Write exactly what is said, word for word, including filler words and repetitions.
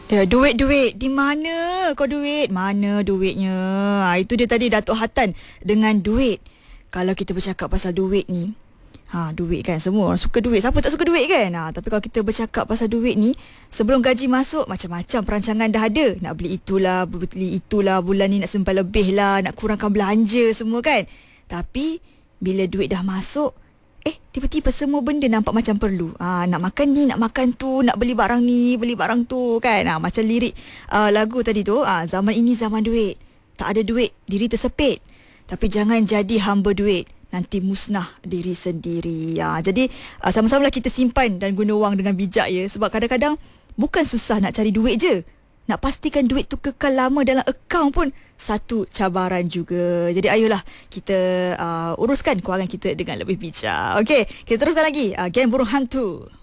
Ya, duit-duit. Di mana kau duit? Mana duitnya? Ha, itu dia tadi Datuk Hatan dengan duit. Kalau kita bercakap pasal duit ni, ha, duit kan, semua orang suka duit. Siapa tak suka duit kan? Ha, tapi kalau kita bercakap pasal duit ni, sebelum gaji masuk, macam-macam perancangan dah ada. Nak beli itulah, beli itulah, bulan ni nak simpan lebih lah, nak kurangkan belanja semua kan. Tapi bila duit dah masuk, eh tiba-tiba semua benda nampak macam perlu. Ah, nak makan ni, nak makan tu, nak beli barang ni, beli barang tu kan. Ah, macam lirik uh, lagu tadi tu, ah, zaman ini zaman duit. Tak ada duit, diri tersepit. Tapi jangan jadi hamba duit, nanti musnah diri sendiri. Ah, jadi uh, sama-samalah kita simpan dan guna wang dengan bijak ya. Sebab kadang-kadang bukan susah nak cari duit je. Nak pastikan duit tu kekal lama dalam akaun pun satu cabaran juga. Jadi ayolah kita uh, uruskan kewangan kita dengan lebih bijak. Okey, kita teruskan lagi. Uh, Geng Burung Hantu.